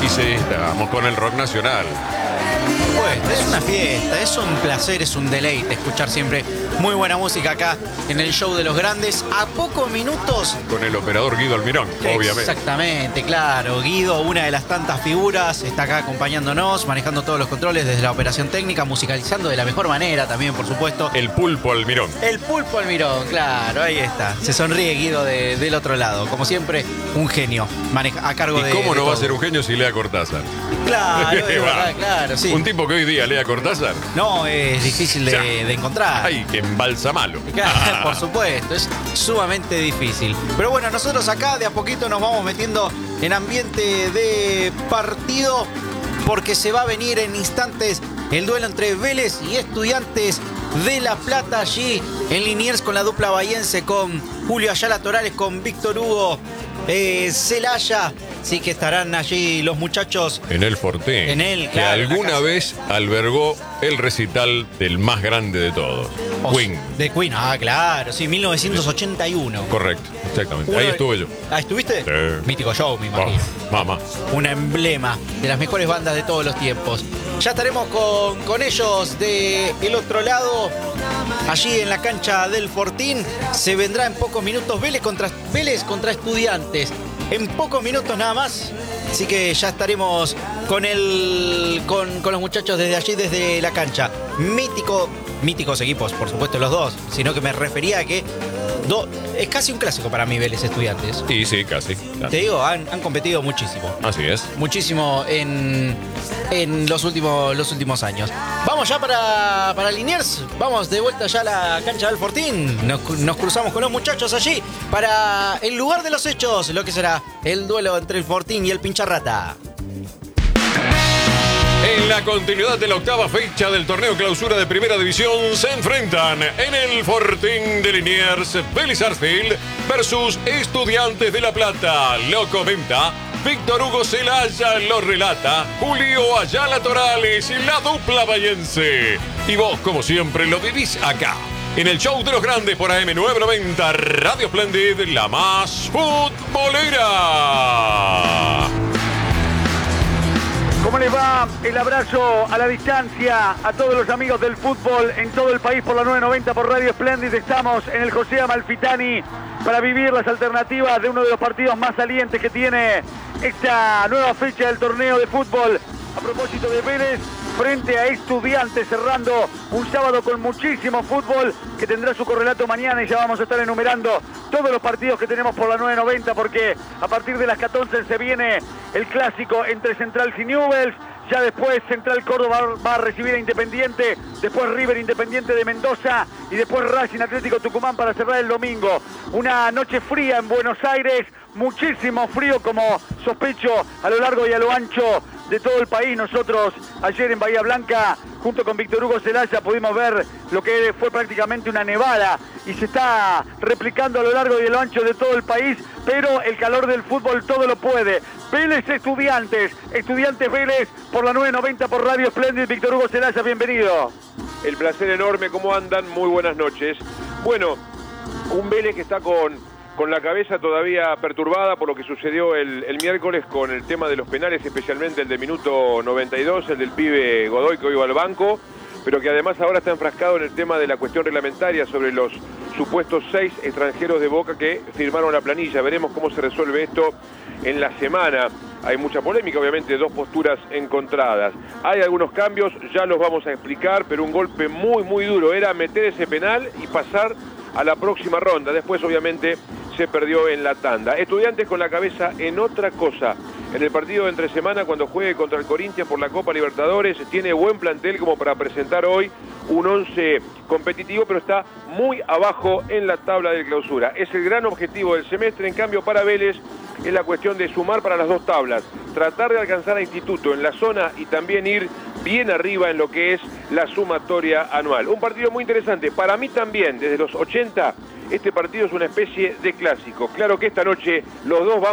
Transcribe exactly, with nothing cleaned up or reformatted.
Y sí, estamos con el rock nacional. Bueno, es una fiesta, es un placer, es un deleite escuchar siempre muy buena música acá en el show de los grandes. A pocos minutos. Con el operador Guido Almirón, obviamente. Exactamente, claro. Guido, una de las tantas figuras, está acá acompañándonos, manejando todos los controles desde la operación técnica, musicalizando de la mejor manera también, por supuesto. El pulpo Almirón. El pulpo Almirón, claro, ahí está. Se sonríe Guido de, del otro lado. Como siempre, un genio maneja, a cargo ¿Y de. cómo de no todo. va a ser un genio si lea Cortázar? Claro, es verdad, claro, sí. Un tipo que hoy día lea Cortázar. No, es difícil de, Ya. de encontrar. Ay, que embalsamalo. Claro, por supuesto, es sumamente difícil. Pero bueno, nosotros acá de a poquito nos vamos metiendo en ambiente de partido porque se va a venir en instantes el duelo entre Vélez y Estudiantes de La Plata allí en Liniers con la dupla bahiense, con Julio Ayala Torales, con Víctor Hugo eh, Celaya. Sí que estarán allí los muchachos. En el Fortín. En él, que claro, en la alguna casa. vez albergó el recital del más grande de todos. Os- Queen. De Queen, ah, claro, sí, mil novecientos ochenta y uno. Correcto, exactamente. Uno Ahí de- estuve yo. Ah, ¿estuviste? Sí. Mítico show, me imagino. Oh, mamá. Un emblema de las mejores bandas de todos los tiempos. Ya estaremos con, con ellos del otro lado, allí en la cancha del Fortín. Se vendrá en pocos minutos Vélez contra, Vélez contra Estudiantes. En pocos minutos nada más. Así que ya estaremos con, el, con, con los muchachos desde allí, desde la cancha. Mítico, míticos equipos, por supuesto los dos. Sino que me refería a que do- es casi un clásico para mí Vélez Estudiantes. Y sí, casi. Te digo, han, han competido muchísimo. Así es. Muchísimo en, en los, últimos, los últimos años. Vamos ya para, para Liniers. Vamos de vuelta ya a la cancha del Fortín. Nos, nos cruzamos con los muchachos allí para el lugar de los hechos, lo que será el duelo entre el Fortín y el Pincharrata. En la continuidad de la octava fecha del torneo clausura de Primera División se enfrentan en el Fortín de Liniers Vélez Sarsfield versus Estudiantes de La Plata. Lo comenta Víctor Hugo Celaya, lo relata Julio Ayala Torales, la dupla bahiense. Y vos, como siempre, lo vivís acá, en el show de los grandes por A M novecientos noventa, Radio Splendid, la más futbolera. ¿Cómo les va? El abrazo a la distancia a todos los amigos del fútbol en todo el país por la novecientos noventa por Radio Splendid. Estamos en el José Amalfitani para vivir las alternativas de uno de los partidos más salientes que tiene esta nueva fecha del torneo de fútbol. A propósito de Vélez, frente a Estudiantes, cerrando un sábado con muchísimo fútbol que tendrá su correlato mañana, y ya vamos a estar enumerando todos los partidos que tenemos por la novecientos noventa, porque a partir de las catorce se viene el clásico entre Central y Newell's. Ya después Central Córdoba va a recibir a Independiente, después River Independiente de Mendoza y después Racing Atlético Tucumán para cerrar el domingo. Una noche fría en Buenos Aires, muchísimo frío como sospecho a lo largo y a lo ancho de todo el país. Nosotros ayer en Bahía Blanca, junto con Víctor Hugo Celaya, pudimos ver lo que fue prácticamente una nevada y se está replicando a lo largo y a lo ancho de todo el país, pero el calor del fútbol todo lo puede. Vélez Estudiantes, Estudiantes Vélez por la novecientos noventa por Radio Splendid. Víctor Hugo Celaya, bienvenido. El placer enorme, ¿cómo andan? Muy buenas noches. Bueno, un Vélez que está con, con la cabeza todavía perturbada por lo que sucedió el, el miércoles con el tema de los penales, especialmente el de minuto noventa y dos, el del pibe Godoy que hoy va al banco, pero que además ahora está enfrascado en el tema de la cuestión reglamentaria sobre los supuestos seis extranjeros de Boca que firmaron la planilla. Veremos cómo se resuelve esto en la semana. Hay mucha polémica, obviamente, dos posturas encontradas. Hay algunos cambios, ya los vamos a explicar, pero un golpe muy, muy duro era meter ese penal y pasar a la próxima ronda. Después, obviamente, se perdió en la tanda. Estudiantes con la cabeza en otra cosa. En el partido de entre semana, cuando juegue contra el Corinthians por la Copa Libertadores, tiene buen plantel como para presentar hoy un once competitivo, pero está muy abajo en la tabla de clausura. Es el gran objetivo del semestre. En cambio, para Vélez es la cuestión de sumar para las dos tablas, tratar de alcanzar a Instituto en la zona y también ir bien arriba en lo que es la sumatoria anual. Un partido muy interesante. Para mí también, desde los ochenta, este partido es una especie de clásico. Claro que esta noche los dos van